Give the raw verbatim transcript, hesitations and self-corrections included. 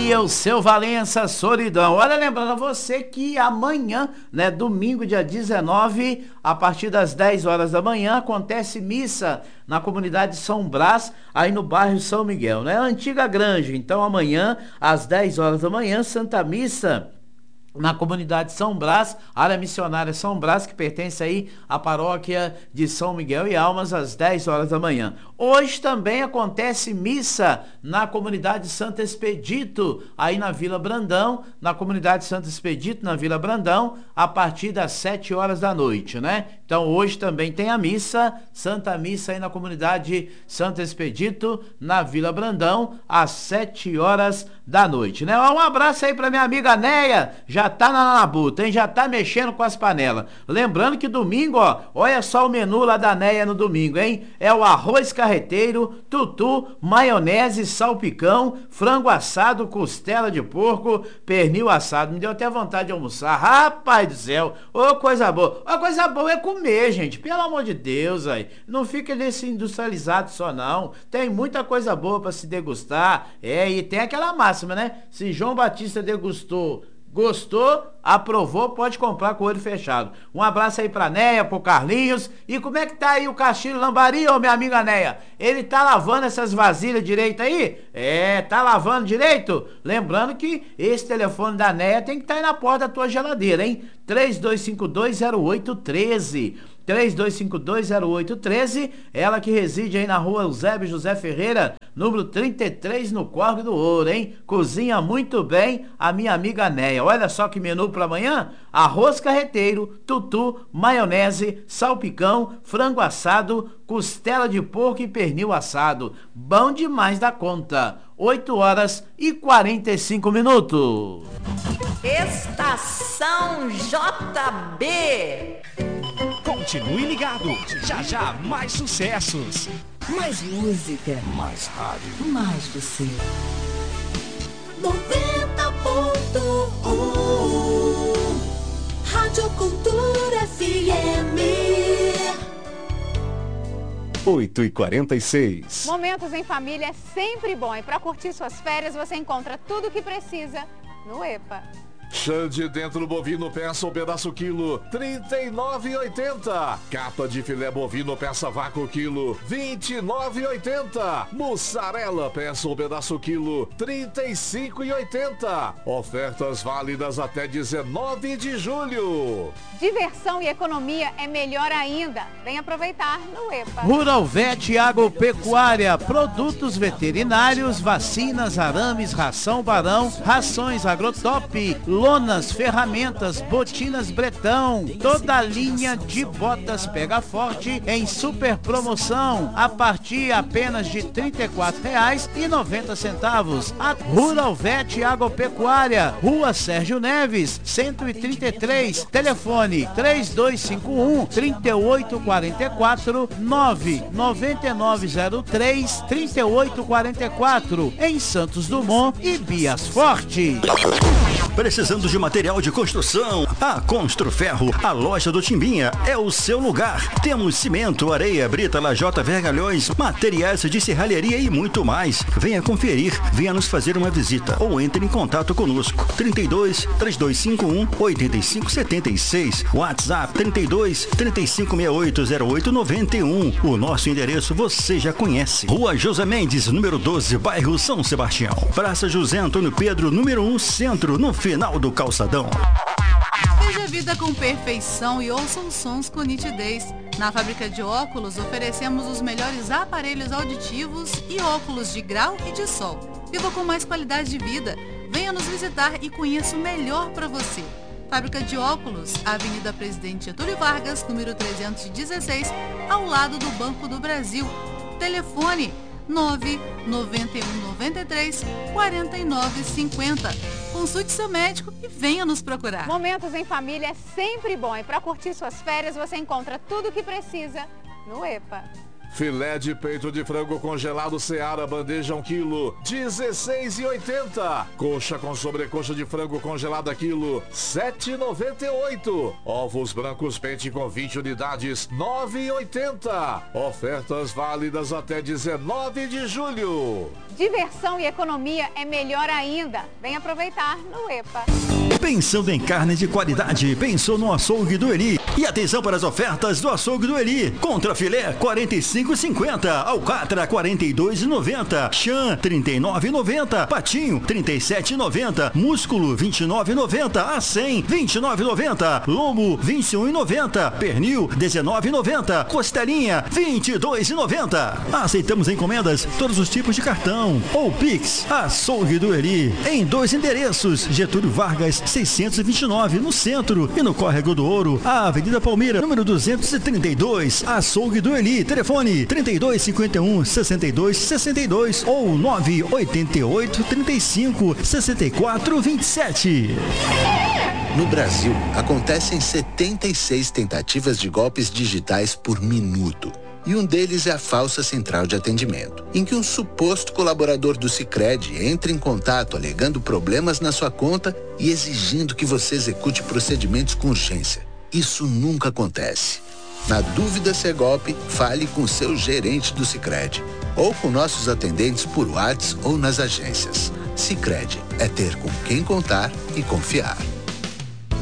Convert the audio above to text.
Bahia, o seu Valença, Solidão. Olha, lembrando a você que amanhã, né, domingo, dia dezenove, a partir das dez horas da manhã, acontece missa na comunidade São Brás, aí no bairro São Miguel, né? Antiga Granja. Então amanhã, às dez horas da manhã, Santa Missa na comunidade São Brás, área missionária São Brás, que pertence aí à paróquia de São Miguel e Almas, às dez horas da manhã. Hoje também acontece missa na comunidade Santo Expedito, aí na Vila Brandão, na comunidade Santo Expedito, na Vila Brandão, a partir das sete horas da noite, né? Então hoje também tem a missa, Santa Missa aí na comunidade Santo Expedito, na Vila Brandão, às sete horas da noite, né? Um abraço aí pra minha amiga Neia, já tá na labuta, hein? Já tá mexendo com as panelas. Lembrando que domingo, ó, olha só o menu lá da Neia no domingo, hein? É o arroz carreteiro, tutu, maionese, salpicão, frango assado, costela de porco, pernil assado. Me deu até vontade de almoçar. Rapaz do céu, ô coisa boa. Ô coisa boa é comer, gente, pelo amor de Deus, aí. Não fica nesse industrializado só, não. Tem muita coisa boa pra se degustar. É, e tem aquela máxima, né? Se João Batista degustou, gostou, aprovou, pode comprar com o olho fechado. Um abraço aí pra Neia, pro Carlinhos. E como é que tá aí o Castilho Lambari, ô minha amiga Neia? Ele tá lavando essas vasilhas direito aí? É, tá lavando direito? Lembrando que esse telefone da Neia tem que estar aí na porta da tua geladeira, hein? três dois cinco dois zero oito um três. três dois cinco dois zero oito um três, ela que reside aí na rua Eusébio José Ferreira, número trinta e três, no Córrego do Ouro, hein? Cozinha muito bem a minha amiga Neia. Olha só que menu para amanhã: arroz carreteiro, tutu, maionese, salpicão, frango assado, costela de porco e pernil assado. Bom demais da conta. oito horas e quarenta e cinco minutos. Estação J B. Continue ligado, já já mais sucessos. Mais música. Mais rádio. Mais você. noventa ponto um Rádio Cultura F M. oito e quarenta e seis. Momentos em família é sempre bom. E para curtir suas férias, você encontra tudo o que precisa no EPA. Xande dentro bovino peça um pedaço quilo, trinta e nove reais e oitenta centavos. Capa de filé bovino peça vácuo quilo, vinte e nove reais e oitenta centavos. Mussarela peça um pedaço quilo, trinta e cinco reais e oitenta centavos. Ofertas válidas até dezenove de julho. Diversão e economia é melhor ainda. Vem aproveitar no EPA. Rural Vet Agropecuária, produtos veterinários, vacinas, arames, ração Barão, rações Agrotop, lonas, ferramentas, botinas Bretão, toda a linha de botas Pega Forte em super promoção a partir apenas de trinta e quatro reais e noventa centavos. A Rural Vet Agropecuária, Rua Sérgio Neves, cento e trinta e três, telefone três dois cinco um, três oito quatro quatro, nove nove nove zero três, três oito quatro quatro, em Santos Dumont e Bias Forte. Precisando de material de construção? A Construferro, a loja do Timbinha, é o seu lugar. Temos cimento, areia, brita, lajota, vergalhões, materiais de serralheria e muito mais. Venha conferir, venha nos fazer uma visita ou entre em contato conosco. trinta e dois, três dois cinco um, oito cinco sete seis, WhatsApp trinta e dois, trinta e cinco sessenta e oito, zero oito noventa e um. O nosso endereço você já conhece. Rua José Mendes, número doze, bairro São Sebastião. Praça José Antônio Pedro, número um, centro, no final do calçadão. Veja a vida com perfeição e ouça os sons com nitidez. Na fábrica de óculos oferecemos os melhores aparelhos auditivos e óculos de grau e de sol. Viva com mais qualidade de vida. Venha nos visitar e conheça o melhor para você. Fábrica de óculos, Avenida Presidente Getúlio Vargas, número trezentos e dezesseis, ao lado do Banco do Brasil. Telefone nove nove um nove três, quatro nove cinco zero. Consulte seu médico e venha nos procurar. Momentos em família é sempre bom. E para curtir suas férias, você encontra tudo o que precisa no EPA. Filé de peito de frango congelado Seara, bandeja um quilo, dezesseis e oitenta. Coxa com sobrecoxa de frango congelada quilo, sete e noventa e oito. Ovos brancos pente com vinte unidades, nove e oitenta. Ofertas válidas até dezenove de julho. Diversão e economia é melhor ainda. Vem aproveitar no EPA. Pensando em carne de qualidade, pensou no açougue do Eli. E atenção para as ofertas do açougue do Eli. Contra filé, quarenta e cinco e cinquenta. Alcatra, quarenta e dois e noventa. Chã, trinta e nove e noventa. Patinho, trinta e sete e noventa. Músculo, vinte e nove e noventa. A cem, vinte e nove e noventa. Lombo, vinte e um e noventa. Pernil, dezenove e noventa. Costelinha, vinte e dois e noventa. Aceitamos encomendas, todos os tipos de cartão ou Pix. Açougue do Eli, em dois endereços, Getúlio Vargas seiscentos e vinte e nove no centro e no Córrego do Ouro, a Avenida Palmeira, número duzentos e trinta e dois. Açougue do Eli, telefone trinta e dois, cinquenta e um, sessenta e dois, sessenta e dois ou nove oito oito, trinta e cinco, sessenta e quatro, vinte e sete. No Brasil, acontecem setenta e seis tentativas de golpes digitais por minuto. E um deles é a falsa central de atendimento, em que um suposto colaborador do Sicredi entra em contato alegando problemas na sua conta e exigindo que você execute procedimentos com urgência. Isso nunca acontece. Na dúvida se é golpe, fale com seu gerente do Sicredi ou com nossos atendentes por WhatsApp ou nas agências. Sicredi é ter com quem contar e confiar.